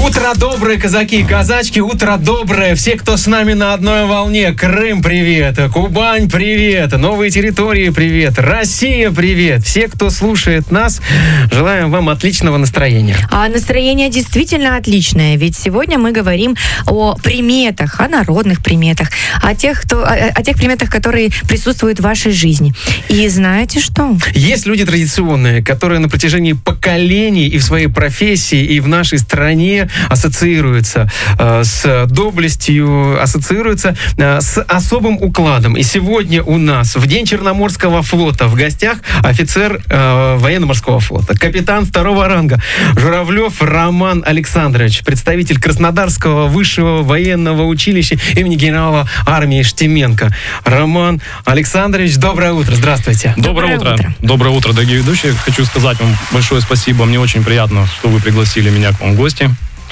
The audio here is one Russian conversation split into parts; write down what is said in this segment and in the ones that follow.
Утро доброе, казаки и казачки, утро доброе. Все, кто с нами на одной волне. Крым, привет. Кубань, привет. Новые территории, привет. Россия, привет. Все, кто слушает нас, желаем вам отличного настроения. А настроение действительно отличное, ведь сегодня мы говорим о приметах, о народных приметах, о тех приметах, которые присутствуют в вашей жизни. И знаете что? Есть люди традиционные, которые на протяжении поколений и в своей профессии, и в нашей стране ассоциируются с доблестью, ассоциируются с особым укладом. И сегодня у нас в День Черноморского флота в гостях офицер военно-морского флота, капитан второго ранга Журавлев Роман Александрович, представитель Краснодарского высшего военного училища имени генерала армии Штеменко. Роман Александрович, доброе утро, здравствуйте. Доброе утро. Доброе утро, дорогие ведущие. Хочу сказать вам большое спасибо. Мне очень приятно, что вы пригласили меня к вам в гости.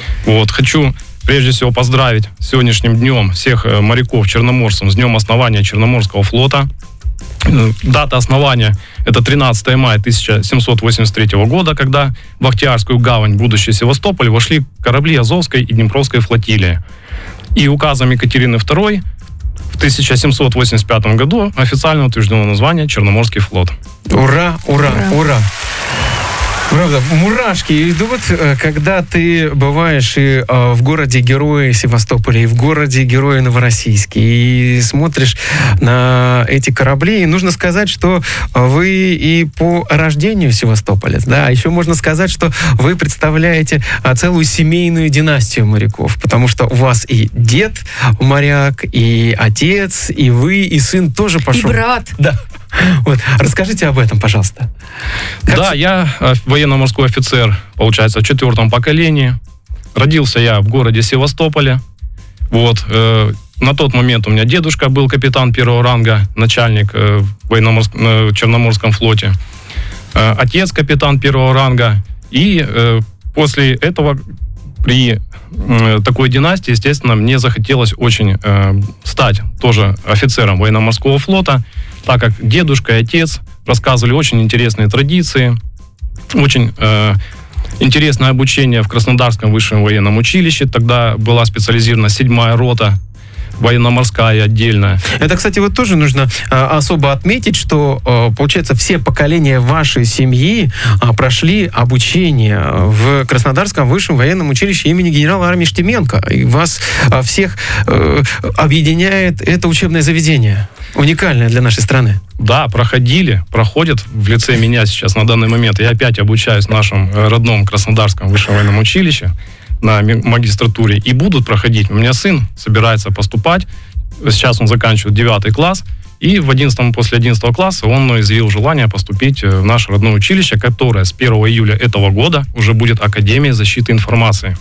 Хочу прежде всего поздравить с сегодняшним днем всех моряков черноморцев с днем основания Черноморского флота. Дата основания – это 13 мая 1783 года, когда в Ахтиарскую гавань, будущий Севастополь, вошли корабли Азовской и Днепровской флотилии. И указом Екатерины II в 1785 году официально утверждено название Черноморский флот. Ура, ура, ура! Правда, мурашки идут, когда ты бываешь и в городе-герое Севастополя, и в городе-герое Новороссийске, и смотришь на эти корабли. И нужно сказать, что вы и по рождению севастополец, да, а еще можно сказать, что вы представляете целую семейную династию моряков, потому что у вас и дед моряк, и отец, и вы, и сын тоже пошел. И брат. Да. Расскажите об этом, пожалуйста. Да, я военно-морской офицер, получается, в 4-м поколении. Родился я в городе Севастополе. На тот момент у меня дедушка был капитан первого ранга, начальник в Черноморском флоте. Отец капитан первого ранга. И после этого при такой династии, естественно, мне захотелось очень стать тоже офицером военно-морского флота, так как дедушка и отец рассказывали очень интересные традиции, очень интересное обучение в Краснодарском высшем военном училище. Тогда была специализирована 7-я рота, военно-морская отдельная. Это, кстати, тоже нужно особо отметить, что, получается, все поколения вашей семьи прошли обучение в Краснодарском высшем военном училище имени генерала армии Штеменко. И вас всех объединяет это учебное заведение. Уникальное для нашей страны. Да, проходят в лице меня сейчас на данный момент. Я опять обучаюсь в нашем родном Краснодарском высшем военном училище на магистратуре, и будут проходить. У меня сын собирается поступать, сейчас он заканчивает 9 класс, и после 11 класса он изъявил желание поступить в наше родное училище, которое с 1 июля этого года уже будет Академией защиты информации.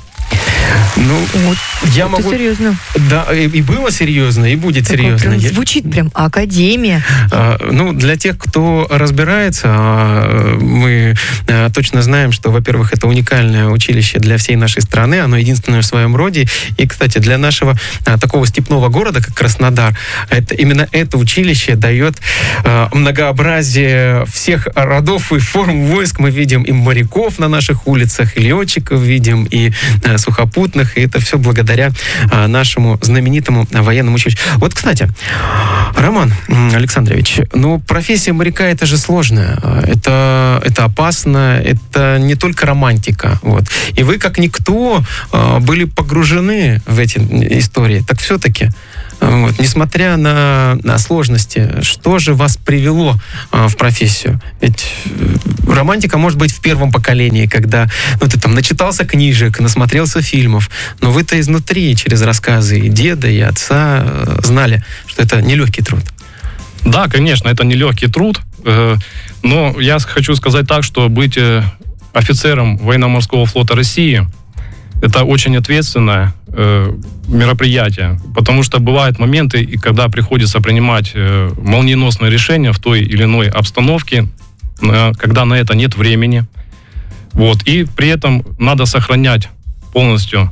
Я могу... серьезно. Да, и было серьезно, и будет так серьезно. Прям звучит прям академия. Для тех, кто разбирается, мы точно знаем, что, во-первых, это уникальное училище для всей нашей страны, оно единственное в своем роде. И, кстати, для нашего такого степного города, как Краснодар, именно это училище дает многообразие всех родов и форм войск. Мы видим и моряков на наших улицах, и летчиков видим, и сухопутных, и это все благодаря нашему знаменитому военному училищу. Кстати, Роман Александрович, профессия моряка это же сложная, это опасно, это не только романтика, И вы, как никто, были погружены в эти истории. Так все-таки, несмотря на сложности, что же вас привело в профессию? Ведь романтика может быть в первом поколении, когда ты там начитался книжек, насмотрелся фильмов, но вы-то изнутри, через рассказы и деда, и отца знали, что это нелегкий труд. Да, конечно, это нелегкий труд, но я хочу сказать так, что быть офицером военно-морского флота России – это очень ответственное мероприятие, потому что бывают моменты, когда приходится принимать молниеносные решения в той или иной обстановке, когда на это нет времени. И при этом надо сохранять полностью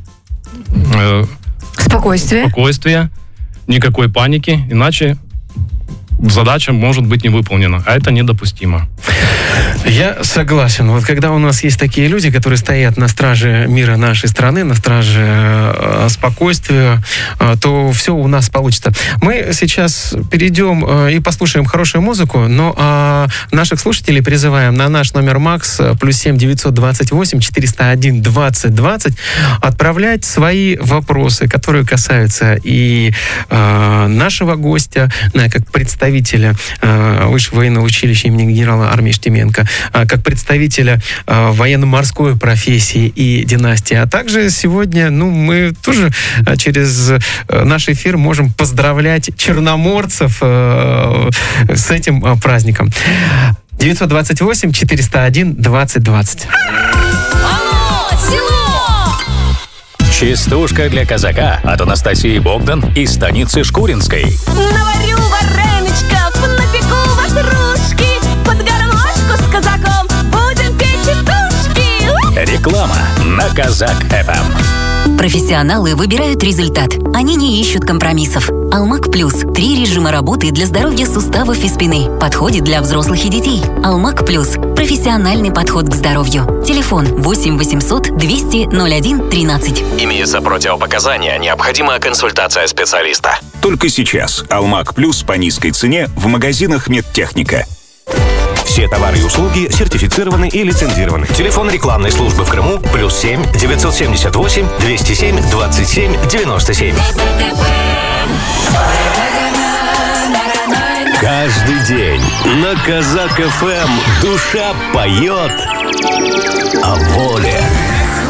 спокойствие, никакой паники, иначе задача может быть не выполнена, а это недопустимо. Я согласен. Вот когда у нас есть такие люди, которые стоят на страже мира нашей страны, на страже спокойствия, то все у нас получится. Мы сейчас перейдем и послушаем хорошую музыку, но наших слушателей призываем на наш номер МАКС +7 928 401 20 20 отправлять свои вопросы, которые касаются и нашего гостя, как представителя Высшего военного училища имени генерала армии Штеменко, как представителя военно-морской профессии и династии. А также сегодня, мы тоже через наш эфир можем поздравлять черноморцев с этим праздником. 928 401 20 20. Алло, село! Частушка для казака от Анастасии Богдан из станицы Шкуринской. Наварю вареничков, напеку ватрушки, под горлошку с казаком будем петь частушки. Реклама на Казак-ФМ. Профессионалы выбирают результат. Они не ищут компромиссов. Алмак Плюс. 3 режима работы для здоровья суставов и спины. Подходит для взрослых и детей. Алмак Плюс. Профессиональный подход к здоровью. Телефон 8 800 200 01 13. Имеются противопоказания, необходима консультация специалиста. Только сейчас Алмак Плюс по низкой цене в магазинах Медтехника. Все товары и услуги сертифицированы и лицензированы. Телефон рекламной службы в Крыму +7 978 207 27 97. Каждый день на Казак-ФМ душа поет о воле.